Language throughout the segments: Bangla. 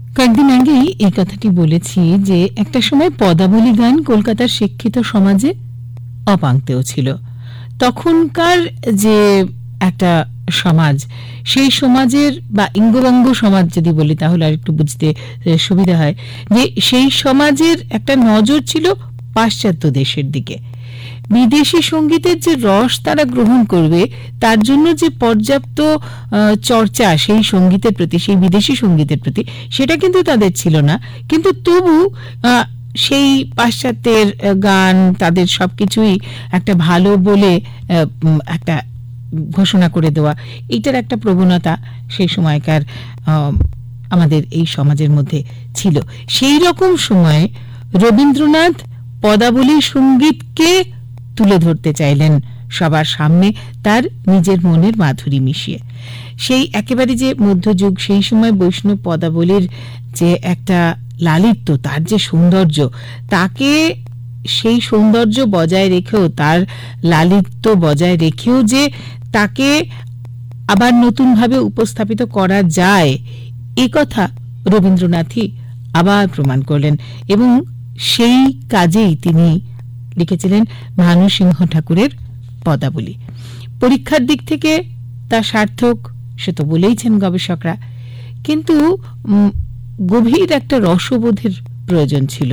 কয়েকদিন আগেই এই কথাটি বলেছি যে একটা সময় পদাবলী গান কলকাতার শিক্ষিত সমাজে অপাংক্তেয় ছিল। তখনকার যে একটা সমাজ, সেই সমাজের বা ইঙ্গবঙ্গ সমাজ যদি বলি তাহলে আর একটু বুঝতে সুবিধা হয়, যে সেই সমাজের একটা নজর ছিল পাশ্চাত্য দেশের দিকে। বিদেশি সঙ্গীতের যে রস তারা গ্রহণ করবে তার জন্য যে পর্যাপ্ত চর্চা সেই সঙ্গীতের প্রতি, সেই বিদেশি সঙ্গীতের প্রতি, সেটা কিন্তু তাদের ছিল না। কিন্তু তবু সেই পাশ্চাত্যের গান তাদের সবকিছুই একটা ভালো বলে একটা ঘোষণা করে দেওয়া, এইটার একটা প্রবণতা সেই সময়কার আমাদের এই সমাজের মধ্যে ছিল। সেই রকম সময়ে রবীন্দ্রনাথ পদাবলী সঙ্গীতকে তুলে ধরতে চাইলেন সবার সামনে, তার নিজের মনের মাধুরী মিশিয়ে। সেই একেবারে যে মধ্যযুগ, সেই সময় বৈষ্ণব পদাবলীর যে একটা লালিত্য, তার যে সৌন্দর্য, তাকে সেই সৌন্দর্য বজায় রেখেও, তার লালিত্য বজায় রেখেও যে তাকে আবার নতুনভাবে উপস্থাপিত করা যায়, এ কথা রবীন্দ্রনাথই আবার প্রমাণ করলেন। এবং সেই কাজেই তিনি লিখেছিলেন ভানু সিংহ ঠাকুরের পদাবলী। পরীক্ষার দিক থেকে তা সার্থক, সে তো বলেইছেন গবেষকরা, কিন্তু গভীর একটা রসবোধের প্রয়োজন ছিল।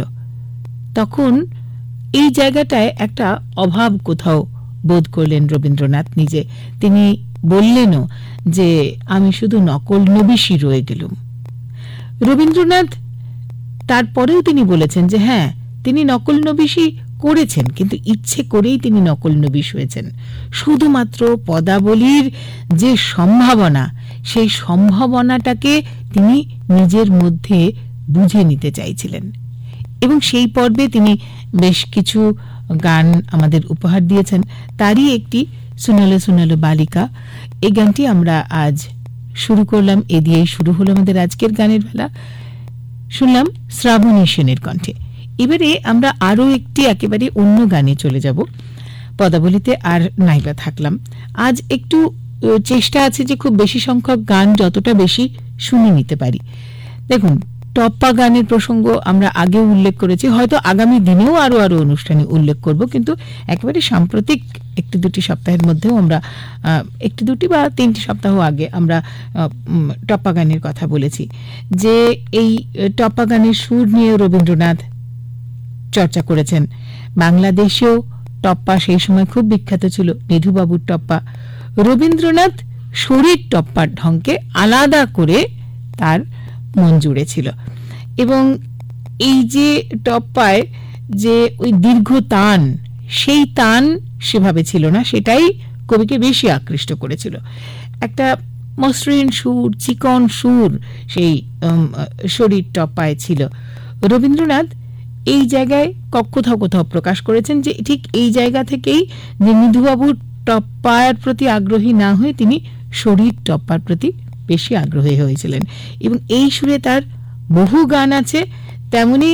তখন এই জায়গাটায় একটা অভাব কোথাও বোধ করলেন রবীন্দ্রনাথ নিজে। তিনি বললেনও যে আমি শুধু নকল নবিশি রয়ে গেলুম। রবীন্দ্রনাথ তারপরেও তিনি বলেছেন যে হ্যাঁ, তিনি নকল নবিশি করেছেন, কিন্তু ইচ্ছে করেই তিনি নকল নবিশ হয়েছেন। শুধুমাত্র পদাবলীর যে সম্ভাবনা, সেই সম্ভাবনাটাকে তিনি নিজের মধ্যে বুঝে নিতে চাইছিলেন। এবং সেই পর্বে তিনি বেশ কিছু গান আমাদের উপহার দিয়েছেন। তারই একটি সুনালো সুনালো বালিকা, এই গানটি আমরা আজ শুরু করলাম। এ দিয়েই শুরু হলো আমাদের আজকের গানের বেলা। শুনলাম শ্রাবণী সেনের কণ্ঠে। এবারে আমরা আরো একটি একেবারে অন্য গানে চলে যাব। পদাবলীতে আর নাইবা থাকলাম। আজ একটু চেষ্টা আছে যে খুব বেশি সংখ্যক গান যতটা বেশি শুনে নিতে পারি। দেখুন, টপ্পা গানের প্রসঙ্গ আমরা আগেও উল্লেখ করেছি, হয়তো আগামী দিনেও আরো আরো অনুষ্ঠানে উল্লেখ করব, কিন্তু একেবারে সাম্প্রতিক একটি দুটি সপ্তাহের মধ্যেও আমরা একটি দুটি বা তিনটি সপ্তাহ আগে আমরা টপ্পা গানের কথা বলেছি। যে এই টপ্পা গানের সুর নিয়ে রবীন্দ্রনাথ চর্চা করেছেন। বাংলাদেশেও টপ্পা সেই সময় খুব বিখ্যাত ছিল, নিধুবাবুর টপ্পা। রবীন্দ্রনাথ শরীর টপ্পার ঢংকে আলাদা করে তার মন জুড়েছিল। এবং এই যে টপ্পায় যে ওই দীর্ঘ তান, সেই তান সেভাবে ছিল না, সেটাই কবিকে বেশি আকৃষ্ট করেছিল। একটা মসৃণ সুর, চিকন সুর সেই শরীর টপ্পায় ছিল। রবীন্দ্রনাথ এই জায়গায় কোথাও কোথাও প্রকাশ করেছেন যে ঠিক এই জায়গা থেকেই যে নিধুবাবুর টপ্পার প্রতি আগ্রহী না হয়ে তিনি শরীর টপ্পার প্রতি বেশি আগ্রহী হয়েছিলেন। এবং এই সুরে তার বহু গান আছে। তেমনি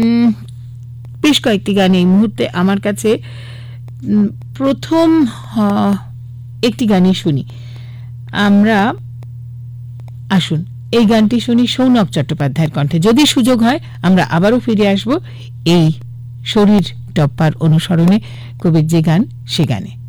বেশ কয়েকটি গান এই মুহূর্তে আমার কাছে প্রথম একটি গানই শুনি আমরা। আসুন এই গানটি শুনি সৌনক চট্টোপাধ্যায়ের কণ্ঠে। যদি সুযোগ হয় আমরা আবারও ফিরে আসব এই শরীর টপ্পার অনুসরণে কবির যে গান, সে গানে।